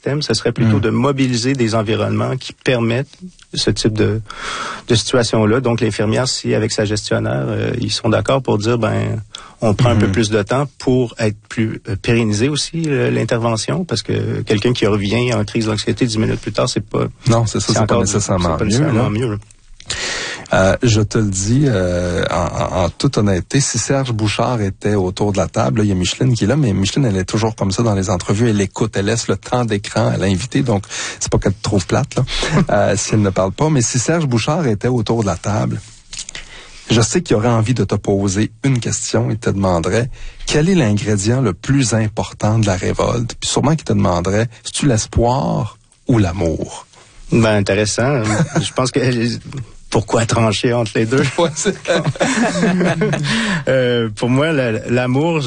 système, ce serait plutôt de mobiliser des environnements qui permettent ce type de situation-là. Donc, l'infirmière, si avec sa gestionnaire, ils sont d'accord pour dire, on prend un peu plus de temps pour être plus pérenniser aussi l'intervention, parce que quelqu'un qui revient en crise d'anxiété 10 minutes plus tard, c'est pas... Non, c'est ça, c'est pas nécessairement mieux. Je te le dis en toute honnêteté, si Serge Bouchard était autour de la table, là, il y a Micheline qui est là, mais Micheline, elle est toujours comme ça dans les entrevues, elle écoute, elle laisse le temps d'écran à l'invité, donc c'est pas qu'elle te trouve plate là, si elle ne parle pas, mais si Serge Bouchard était autour de la table, je sais qu'il aurait envie de te poser une question, il te demanderait quel est l'ingrédient le plus important de la révolte, puis sûrement qu'il te demanderait, est-ce l'espoir ou l'amour? Intéressant. Je pense que pourquoi trancher entre les deux? Pour moi, l'amour,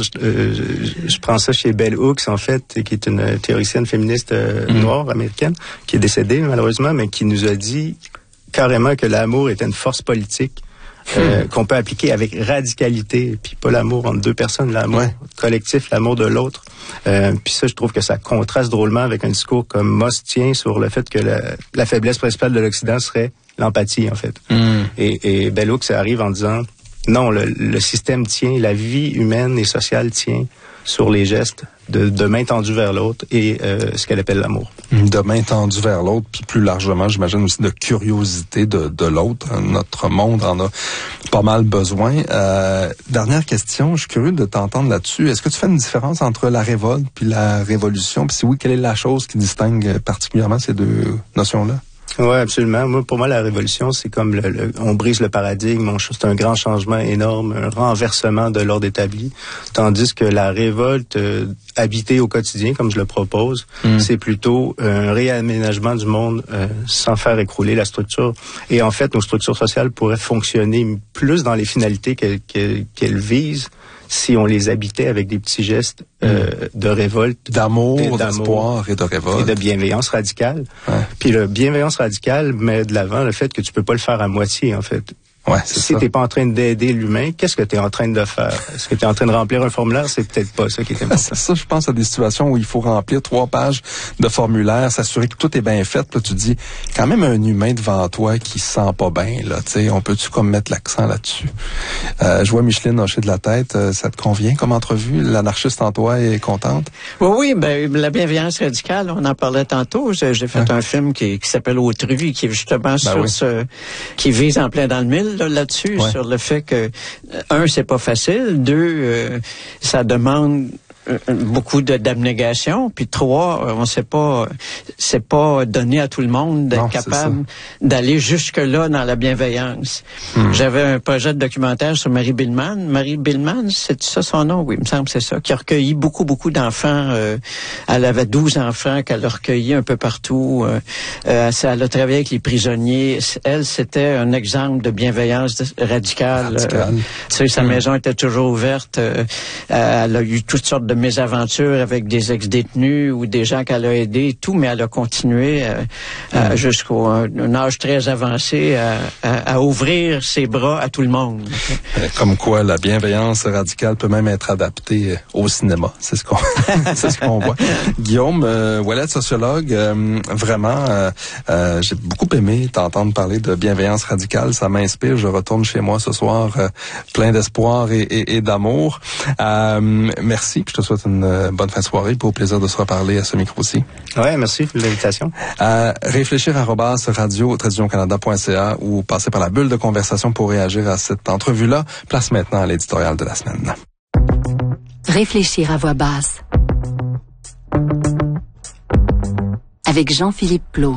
je prends ça chez Bell Hooks, en fait, qui est une théoricienne féministe noire américaine, qui est décédée malheureusement, mais qui nous a dit carrément que l'amour était une force politique qu'on peut appliquer avec radicalité, puis pas l'amour entre deux personnes, l'amour collectif, l'amour de l'autre. Puis ça, je trouve que ça contraste drôlement avec un discours comme Moss tient sur le fait que la faiblesse principale de l'Occident serait l'empathie, en fait. Et Bell Hooks arrive en disant, non, le système tient, la vie humaine et sociale tient sur les gestes de main tendue vers l'autre et ce qu'elle appelle l'amour. De main tendue vers l'autre, puis plus largement, j'imagine aussi de curiosité de l'autre. Notre monde en a pas mal besoin. Dernière question, je suis curieux de t'entendre là-dessus. Est-ce que tu fais une différence entre la révolte puis la révolution? Puis si oui, quelle est la chose qui distingue particulièrement ces deux notions-là? Oui, absolument. Pour moi, la révolution, c'est comme on brise le paradigme, c'est un grand changement énorme, un renversement de l'ordre établi. Tandis que la révolte habitée au quotidien, comme je le propose, c'est plutôt un réaménagement du monde sans faire écrouler la structure. Et en fait, nos structures sociales pourraient fonctionner plus dans les finalités qu'elles visent si on les habitait avec des petits gestes de révolte. D'amour, d'espoir et de révolte. Et de bienveillance radicale. Ouais. Puis la bienveillance radicale met de l'avant le fait que tu peux pas le faire à moitié, en fait. Ouais, c'est si t'es pas en train d'aider l'humain, qu'est-ce que t'es en train de faire? Est-ce que t'es en train de remplir un formulaire? C'est peut-être pas ça qui est important. C'est ça, je pense à des situations où il faut remplir 3 pages de formulaire, s'assurer que tout est bien fait. Là, tu dis, quand même un humain devant toi qui se sent pas bien, là, tu sais, on peut-tu comme mettre l'accent là-dessus? Je vois Micheline hocher de la tête. Ça te convient comme entrevue? L'anarchiste en toi est contente? Oui, la bienveillance radicale, on en parlait tantôt. J'ai fait un film qui s'appelle Autrui, qui est justement qui vise en plein dans le mille, là-dessus, sur le fait que, c'est pas facile, 2, ça demande beaucoup d'abnégation, puis 3, on sait pas, c'est pas donné à tout le monde d'être capable d'aller jusque-là dans la bienveillance. J'avais un projet de documentaire sur Marie Billman. Marie Billman, c'est ça son nom? Oui, il me semble que c'est ça. Qui a recueilli beaucoup d'enfants. Elle avait 12 enfants qu'elle a recueillis un peu partout. Elle a travaillé avec les prisonniers. Elle, c'était un exemple de bienveillance radicale. Tu sais, sa maison était toujours ouverte. Elle a eu toutes sortes de mésaventures avec des ex-détenus ou des gens qu'elle a aidés et tout, mais elle a continué jusqu'à un âge très avancé à ouvrir ses bras à tout le monde. Comme quoi, la bienveillance radicale peut même être adaptée au cinéma. C'est ce qu'on voit. Guillaume Ouellet, sociologue, vraiment, j'ai beaucoup aimé t'entendre parler de bienveillance radicale. Ça m'inspire. Je retourne chez moi ce soir plein d'espoir et d'amour. Merci. Je te souhaite une bonne fin de soirée. Pour plaisir de se reparler à ce micro-ci. Ouais, merci pour l'invitation. Réfléchir@radio-canada.ca ou passer par la bulle de conversation pour réagir à cette entrevue-là. Place maintenant à l'éditorial de la semaine. Réfléchir à voix basse. Avec Jean-Philippe Plot.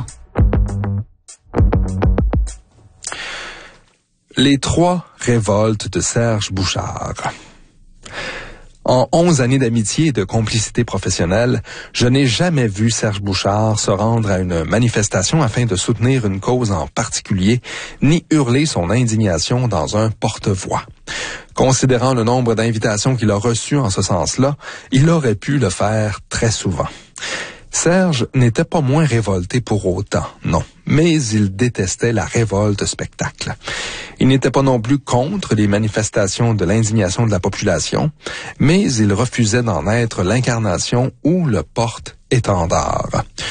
Les 3 révoltes de Serge Bouchard. En 11 années d'amitié et de complicité professionnelle, je n'ai jamais vu Serge Bouchard se rendre à une manifestation afin de soutenir une cause en particulier, ni hurler son indignation dans un porte-voix. Considérant le nombre d'invitations qu'il a reçues en ce sens-là, il aurait pu le faire très souvent. Serge n'était pas moins révolté pour autant, non, mais il détestait la révolte spectacle. Il n'était pas non plus contre les manifestations de l'indignation de la population, mais il refusait d'en être l'incarnation ou le porte-étendard.